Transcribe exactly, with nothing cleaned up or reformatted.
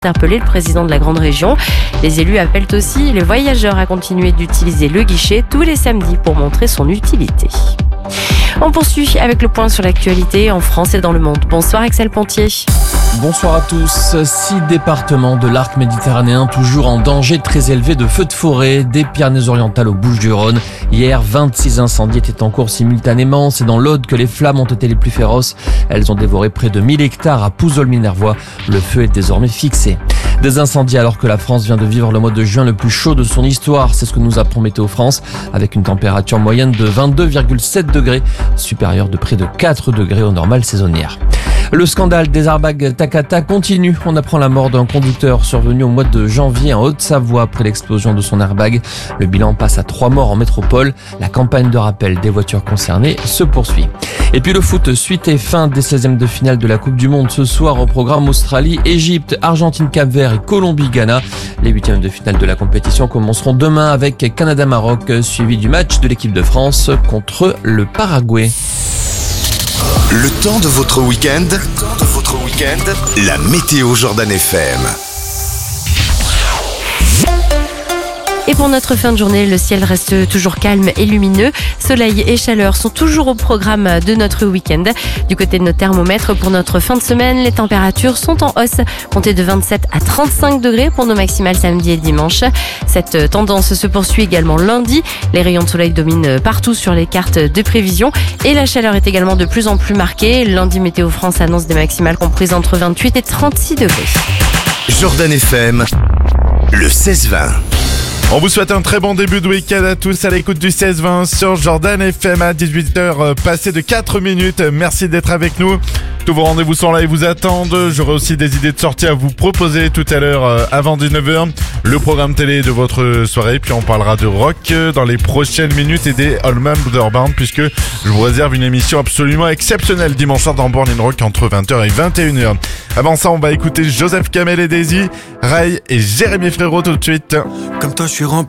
interpellé le président de la grande région. Les élus appellent aussi les voyageurs à continuer d'utiliser le guichet tous les samedis pour montrer son utilité. On poursuit avec le point sur l'actualité en France et dans le monde. Bonsoir Axel Pontier. Bonsoir à tous. Six départements de l'arc méditerranéen toujours en danger très élevé de feux de forêt, des Pyrénées-Orientales aux Bouches-du-Rhône. Hier, vingt-six incendies étaient en cours simultanément. C'est dans l'Aude que les flammes ont été les plus féroces. Elles ont dévoré près de mille hectares à Pouzol-Minervois. Le feu est désormais fixé. Des incendies alors que la France vient de vivre le mois de juin le plus chaud de son histoire. C'est ce que nous apprend Météo France, avec une température moyenne de vingt-deux virgule sept degrés, supérieure de près de quatre degrés aux normales saisonnières. Le scandale des airbags Takata continue. On apprend la mort d'un conducteur survenu au mois de janvier en Haute-Savoie après l'explosion de son airbag. Le bilan passe à trois morts en métropole. La campagne de rappel des voitures concernées se poursuit. Et puis le foot, suite et fin des seizièmes de finale de la Coupe du Monde. Ce soir au programme Australie, Égypte, Argentine, Cap-Vert et Colombie, Ghana. Les huitièmes de finale de la compétition commenceront demain avec Canada-Maroc, suivi du match de l'équipe de France contre le Paraguay. Le temps de votre week-end, le temps de votre week-end, la météo Jordan F M. Et pour notre fin de journée, le ciel reste toujours calme et lumineux. Soleil et chaleur sont toujours au programme de notre week-end. Du côté de nos thermomètres, pour notre fin de semaine, les températures sont en hausse. Comptez de vingt-sept à trente-cinq degrés pour nos maximales samedi et dimanche. Cette tendance se poursuit également lundi. Les rayons de soleil dominent partout sur les cartes de prévision. Et la chaleur est également de plus en plus marquée. Lundi, Météo France annonce des maximales comprises entre vingt-huit et trente-six degrés. Jordan F M, le seize vingt. On vous souhaite un très bon début de week-end à tous à l'écoute du seize vingt sur Jordan F M à dix-huit heures passées de quatre minutes. Merci d'être avec nous. Tous vos rendez-vous sont là et vous attendent. J'aurai aussi des idées de sortie à vous proposer tout à l'heure avant dix-neuf heures. Le programme télé de votre soirée. Puis on parlera de rock dans les prochaines minutes et des Allman Brothers Band puisque je vous réserve une émission absolument exceptionnelle dimanche soir dans Born in Rock entre vingt heures et vingt et une heures. Avant ça, on va écouter Joseph Kamel et Daisy, Ray et Jérémy Frérot tout de suite. Comme toi, je suis rempli